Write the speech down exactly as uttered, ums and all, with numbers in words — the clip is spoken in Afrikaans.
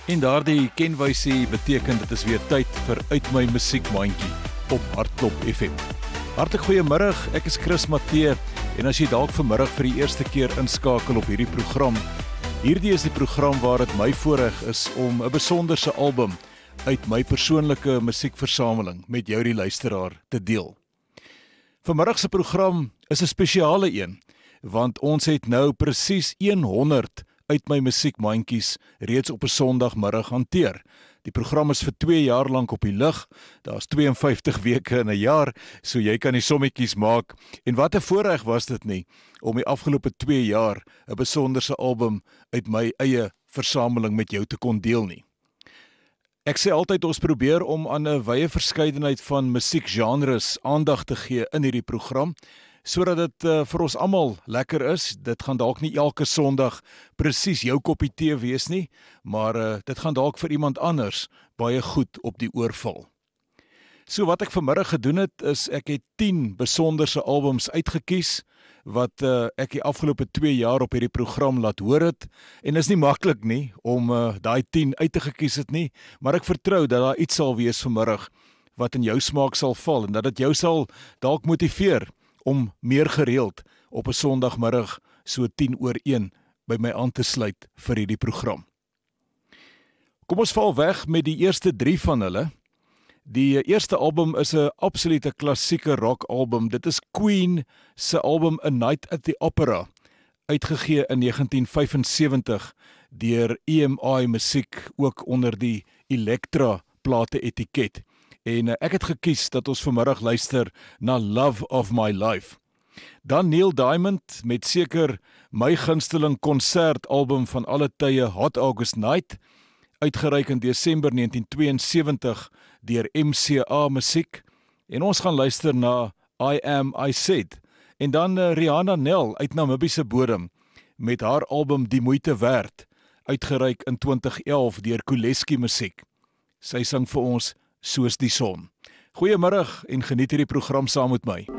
En daardie kenwysie beteken dit is weer tyd vir Uit My Musiekmandjie op Hartklop F M. Hartlik goeiemiddag, ek is Chris Matthee en as jy dalk vanmiddag vir die eerste keer inskakel op hierdie program, hierdie is die program waar dit my voorreg is om 'n besonderse album uit my persoonlike musiekversameling met jou die luisteraar te deel. Vanmiddag se program is 'n spesiale een, want ons het nou presies honderd Uit My Musiekmandjies reeds op 'n Sondagmiddag hanteer. Die program is vir twee jaar lank op die lug. Daar's twee en vyftig weke in 'n jaar, so jy kan die sommetjies maak. En wat 'n voorreg was dit nie om die afgelope twee jaar 'n besonderse album uit my eie versameling met jou te kon deel nie. Ek sê altyd ons probeer om aan 'n wye verskeidenheid van musiekgenres aandag te gee in hierdie program, sodat dit uh, vir ons almal lekker is. Dit gaan dalk nie elke Sondag presies jou koppie tee wees nie, maar uh, dit gaan dalk vir iemand anders baie goed op die oor val. So wat ek vanmiddag gedoen het, is ek het tien besonderse albums uitgekies, wat uh, ek die afgelope twee jaar op hierdie program laat hoor het, en is nie maklik nie, om uh, daai tien uit te gekies het nie, maar ek vertrou dat daar iets sal wees vanmiddag, wat in jou smaak sal val, en dat dit jou sal dalk motiveer, om meer gereeld op 'n Sondagmiddag so tien oor een by my aan te sluit vir hierdie program. Kom ons val weg met die eerste drie van hulle. Die eerste album is 'n absolute klassieke rock album. Dit is Queen se album A Night at the Opera, uitgegee in negentien vyfensewentig deur E M I Musiek, ook onder die Elektra plate etiket. En ek het gekies dat ons vanmiddag luister na Love of My Life. Dan Neil Diamond met seker my gunsteling konsertalbum van alle tye, Hot August Night, uitgereik in Desember negentien tweeënsewentig deur M C A Musiek. En ons gaan luister na I Am I Said. En dan uh, Rihanna Nel uit Namibiese bodem met haar album Die Moeite Werd, uitgereik in twintig elf deur Kuleski Musiek. Sy sing vir ons Soos die Son. Goeiemiddag en geniet hierdie program saam met my.